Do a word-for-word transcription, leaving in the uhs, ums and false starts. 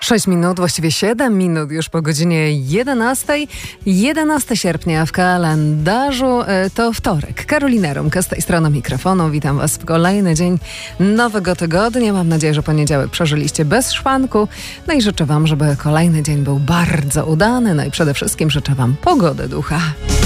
sześć minut, właściwie siedem minut już po godzinie jedenastej. jedenastego sierpnia w kalendarzu to wtorek. Karolina Rumka z tej strony mikrofonu. Witam Was w kolejny dzień nowego tygodnia. Mam nadzieję, że poniedziałek przeżyliście bez szwanku. No i życzę Wam, żeby kolejny dzień był bardzo udany. No i przede wszystkim życzę Wam pogody ducha.